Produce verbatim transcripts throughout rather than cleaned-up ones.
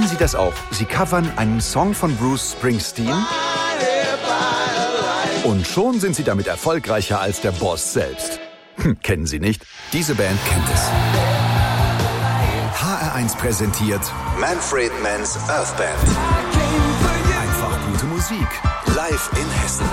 Kennen Sie das auch? Sie covern einen Song von Bruce Springsteen und schon sind Sie damit erfolgreicher als der Boss selbst. Hm, kennen Sie nicht? Diese Band kennt es. H R eins präsentiert Manfred Mann's Earth Band. Einfach gute Musik. Live in Hessen.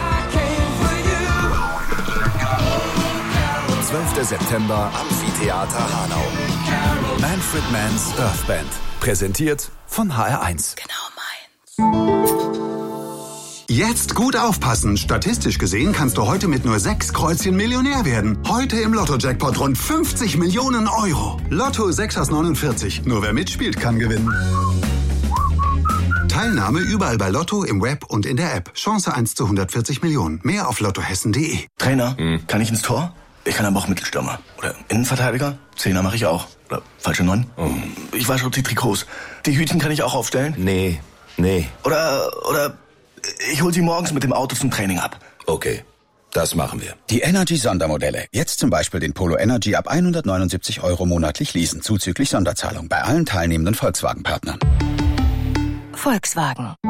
zwölfter September, Amphitheater Hanau. Manfred Mann's Earth Band. Präsentiert von H R eins. Genau meins. Jetzt gut aufpassen. Statistisch gesehen kannst du heute mit nur sechs Kreuzchen Millionär werden. Heute im Lotto-Jackpot rund fünfzig Millionen Euro. Lotto sechs aus neunundvierzig. Nur wer mitspielt, kann gewinnen. Teilnahme überall bei Lotto, im Web und in der App. Chance eins zu hundertvierzig Millionen. Mehr auf lottohessen punkt de. Trainer, hm. kann ich ins Tor? Ich kann aber auch Mittelstürmer. Oder Innenverteidiger? Zehner mache ich auch. Oder falsche Neun? Oh. Ich wasche auch die Trikots. Die Hütchen kann ich auch aufstellen? Nee, nee. Oder, oder ich hol sie morgens mit dem Auto zum Training ab. Okay, das machen wir. Die Energy-Sondermodelle. Jetzt zum Beispiel den Polo Energy ab hundertneunundsiebzig Euro monatlich leasen, zuzüglich Sonderzahlung bei allen teilnehmenden Volkswagen-Partnern. Volkswagen.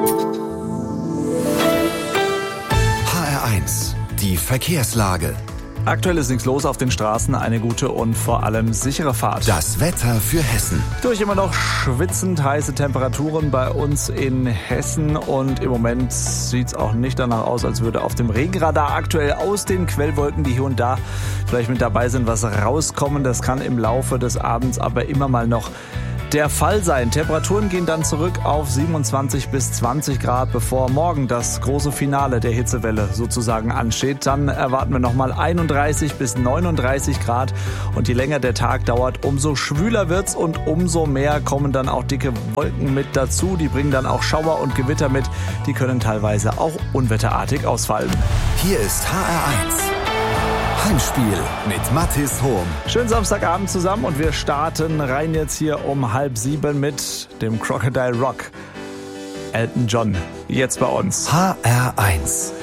H R eins. Die Verkehrslage. Aktuell ist nichts los auf den Straßen, eine gute und vor allem sichere Fahrt. Das Wetter für Hessen. Durch immer noch schwitzend heiße Temperaturen bei uns in Hessen und im Moment sieht es auch nicht danach aus, als würde auf dem Regenradar aktuell aus den Quellwolken, die hier und da vielleicht mit dabei sind, was rauskommen. Das kann im Laufe des Abends aber immer mal noch der Fall sein. Temperaturen gehen dann zurück auf siebenundzwanzig bis zwanzig Grad, bevor morgen das große Finale der Hitzewelle sozusagen ansteht. Dann erwarten wir nochmal einunddreißig bis neununddreißig Grad und je länger der Tag dauert, umso schwüler wird's und umso mehr kommen dann auch dicke Wolken mit dazu. Die bringen dann auch Schauer und Gewitter mit. Die können teilweise auch unwetterartig ausfallen. Hier ist H R eins. Heimspiel mit Mathis Hohm. Schönen Samstagabend zusammen und wir starten rein jetzt hier um halb sieben mit dem Crocodile Rock. Elton John, jetzt bei uns. H R eins.